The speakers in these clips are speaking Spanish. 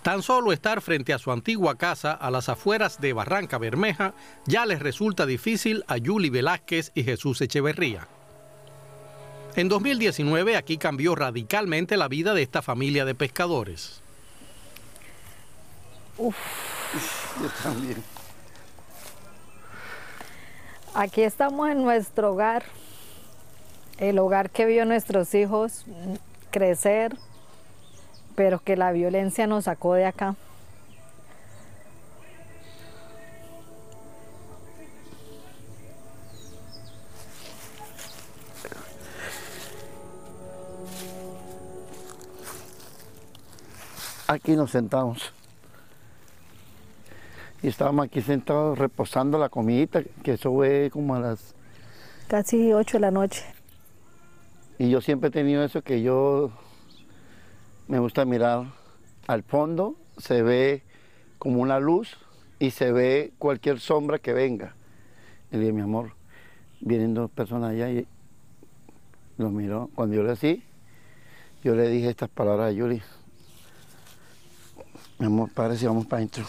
Tan solo estar frente a su antigua casa a las afueras de Barranca Bermeja ya les resulta difícil a Yuli Velázquez y Jesús Echeverría. En 2019 aquí cambió radicalmente la vida de esta familia de pescadores. Uf. Yo también. Aquí estamos en nuestro hogar, el hogar que vio nuestros hijos crecer, pero que la violencia nos sacó de acá. Aquí nos sentamos. Y estábamos aquí sentados reposando la comidita, que eso fue como a las... Casi 8 de la noche. Y yo siempre he tenido eso, que yo me gusta mirar al fondo, se ve como una luz y se ve cualquier sombra que venga. Y le dije, mi amor, vienen dos personas allá y lo miró. Cuando yo le así, yo le dije estas palabras a Yuli. Mi amor, padre, si vamos para adentro.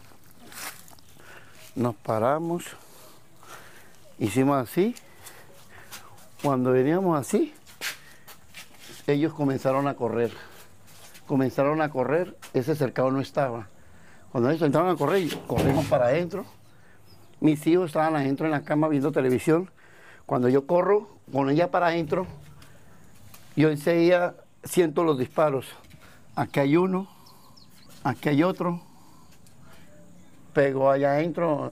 Nos paramos, hicimos así. Cuando veníamos así, ellos comenzaron a correr. Ese cercado no estaba. Cuando ellos entraron a correr, corrimos para adentro. Mis hijos estaban adentro en la cama viendo televisión. Cuando yo corro con ella para adentro, yo enseguida siento los disparos. Aquí hay uno, aquí hay otro. Pegó allá adentro